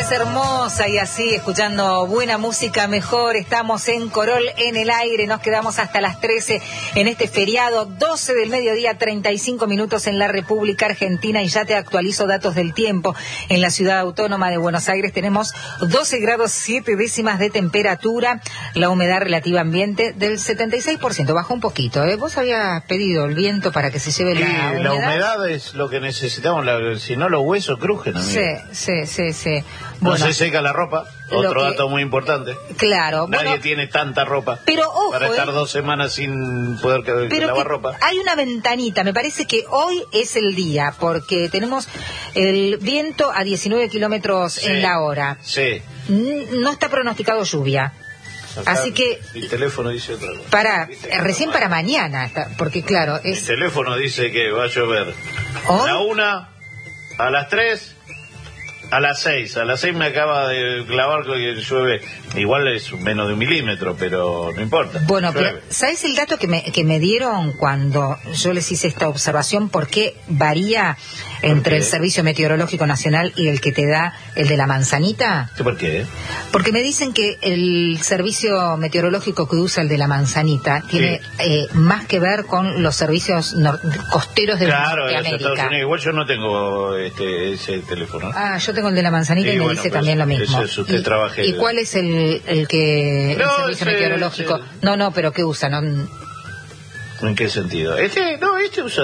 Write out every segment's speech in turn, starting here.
es hermosa y así, escuchando buena música mejor. Estamos en Corol en el aire, nos quedamos hasta las 13 en este feriado, 12 del mediodía, 35 minutos en la República Argentina, y ya te actualizo datos del tiempo. En la ciudad autónoma de Buenos Aires tenemos 12 grados 7 décimas de temperatura, la humedad relativa ambiente del 76%, bajó un poquito, ¿eh? Vos habías pedido el viento para que se lleve la humedad. La humedad es lo que necesitamos, si no los huesos crujen, amigo. Sí. No Bueno, se seca la ropa, otro dato muy importante. Claro. Nadie tiene tanta ropa pero ojo, para estar 2 semanas sin poder lavar ropa. Hay una ventanita, me parece que hoy es el día, porque tenemos el viento a 19 kilómetros en la hora. Sí. No está pronosticado lluvia. Así que el teléfono dice otra cosa. Recién para mañana, porque claro, El teléfono dice que va a llover ¿hoy? a la 1, a las 3, a las 6. A las 6 me acaba de clavar que llueve. Igual es menos de 1 milímetro, pero no importa. Bueno, llueve. pero ¿sabes el dato que me dieron cuando yo les hice esta observación? ¿Por qué varía entre el Servicio Meteorológico Nacional y el que te da el de la manzanita? ¿Por qué? Porque me dicen que el servicio meteorológico que usa el de la manzanita tiene más que ver con los servicios costeros de América. Estados Unidos. Igual yo no tengo ese teléfono. Yo tengo el de la manzanita y me dice también lo mismo. Eso es, usted trabaja. ¿Y cuál es el servicio meteorológico? No, pero ¿qué usa? No. ¿En qué sentido? Este usa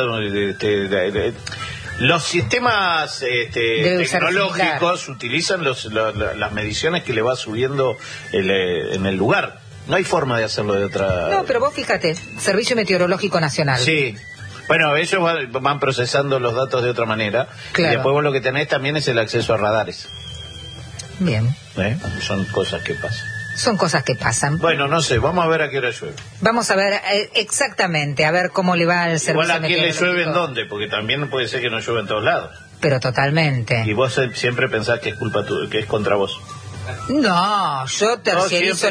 los sistemas tecnológicos utilizan las mediciones que le va subiendo en el lugar. No hay forma de hacerlo de otra. No, pero vos fíjate, Servicio Meteorológico Nacional. Sí. Bueno, ellos van procesando los datos de otra manera. Claro. Y después vos lo que tenés también es el acceso a radares. Bien. Son cosas que pasan. Son cosas que pasan. Bueno, no sé, vamos a ver a qué hora llueve. Vamos a ver exactamente, a ver cómo le va al servicio Igual a quién le meteorológico. llueve en dónde, porque también puede ser que no llueve en todos lados. Pero totalmente. Y vos siempre pensás que es culpa tuya, que es contra vos. No, yo terciarizo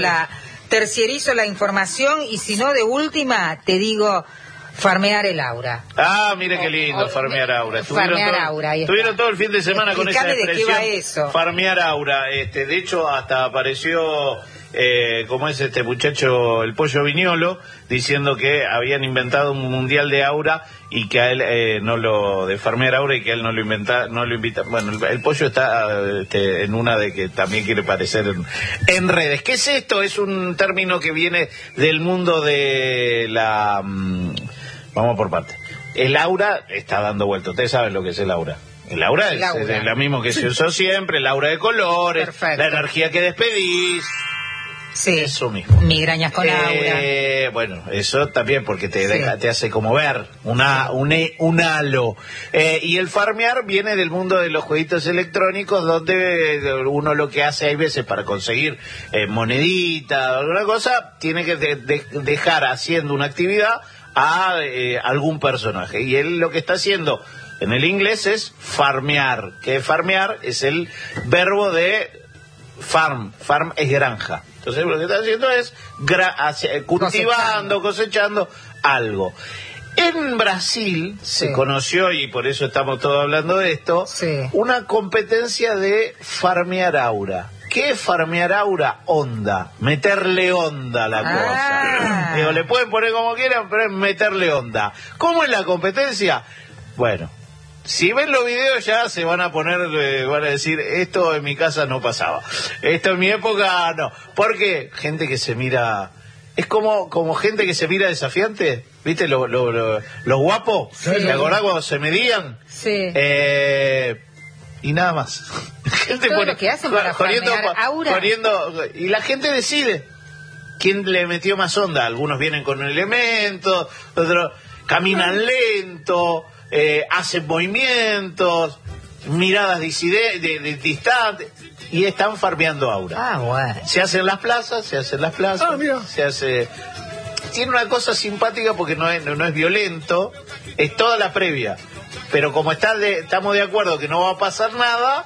la información, y si no, de última, te digo farmear el aura. Mire qué lindo, farmear aura. Estuvieron todo el fin de semana con esa expresión. ¿De qué va eso? Farmear aura. De hecho, hasta apareció, como es este muchacho, el Pollo Viñolo, diciendo que habían inventado un mundial de aura y que a él de farmear aura, y que a él no lo invita. Bueno, el Pollo está en una de que también quiere aparecer en redes. ¿Qué es esto? Es un término que viene del mundo de la... vamos por parte. El aura está dando vuelta. Ustedes saben lo que es el aura. El aura es lo mismo que se usó siempre, el aura de colores. Perfecto. La energía que despedís. Sí. Eso mismo. Migrañas con aura. Bueno, eso también, porque te hace como ver un halo. Y el farmear viene del mundo de los jueguitos electrónicos, donde uno lo que hace hay veces para conseguir monedita o alguna cosa, tiene que dejar haciendo una actividad a algún personaje. Y él lo que está haciendo en el inglés es farmear. Que farmear es el verbo de farm. Farm es granja. Entonces lo que está haciendo es cultivando, cosechando algo. En Brasil se conoció, y por eso estamos todos hablando de esto, una competencia de farmear aura. ¿Qué es farmear aura? Onda. Meterle onda a la cosa. Digo, le pueden poner como quieran, pero es meterle onda. ¿Cómo es la competencia? Bueno, si ven los videos ya se van a poner, van a decir, esto en mi casa no pasaba. Esto en mi época no. ¿Por qué? Gente que se mira... Es como gente que se mira desafiante. ¿Viste los guapos? ¿Te acordás cuando se medían? Sí. Y nada más. Gente todo lo que hacen para farmear aura. Y la gente decide quién le metió más onda. Algunos vienen con un elemento, otros caminan lento, hacen movimientos, miradas distantes, y están farmeando aura. Bueno. Se hacen las plazas. Se hace... Tiene una cosa simpática porque no es violento, es toda la previa. Pero como estamos de acuerdo que no va a pasar nada,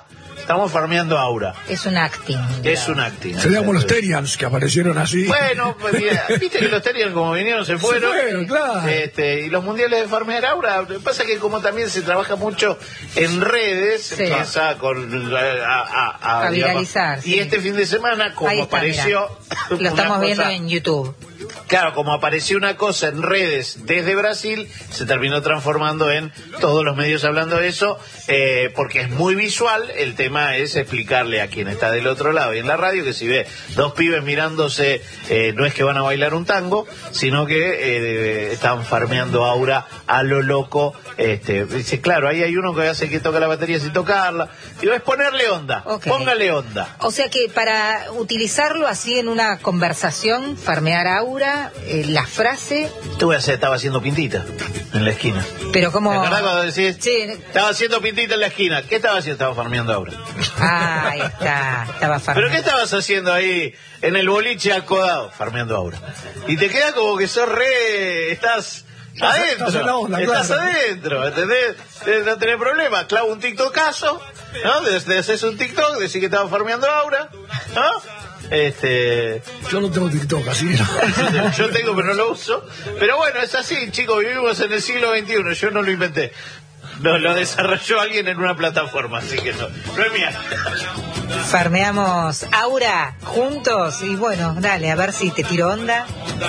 estamos farmeando aura. Es un acting. Es un acting. Serían como los Terians que aparecieron así. Bueno, pues, viste que los Terians como vinieron se fueron. Se fueron, claro. Y los mundiales de farmear aura, lo que pasa es que como también se trabaja mucho en redes, sí, empieza a viralizar. Y este fin de semana, como está, apareció... Lo estamos viendo en YouTube. Claro, como apareció una cosa en redes desde Brasil, se terminó transformando en todos los medios hablando de eso, porque es muy visual. El tema es explicarle a quien está del otro lado y en la radio que si ve dos pibes mirándose, no es que van a bailar un tango, sino que están farmeando aura a lo loco. Dice, claro, ahí hay uno que hace que toca la batería sin tocarla. Digo, es ponerle onda, okay, póngale onda. O sea que para utilizarlo así en una conversación, farmear aura, la frase... Te voy a hacer, estaba haciendo pintita en la esquina. Pero como... ¿Te acordás cuando decís? Sí. Estaba haciendo pintita en la esquina. ¿Qué estaba haciendo? Estaba farmeando aura. Ah, ahí está, estaba farmeando. ¿Pero qué estabas haciendo ahí en el boliche acodado? Farmeando aura. Y te queda como que sos estás adentro. Estás adentro, ¿entendés? No tenés problema. Clavo un TikTokazo, ¿no? Haces un TikTok, decís que estaba farmeando aura, ¿no? Yo no tengo TikTok, así que no. Yo tengo, pero no lo uso. Pero bueno, es así, chicos, vivimos en el siglo XXI, yo no lo inventé. Lo desarrolló alguien en una plataforma, así que no es mía. Farmeamos aura juntos y bueno, dale, a ver si te tiro onda.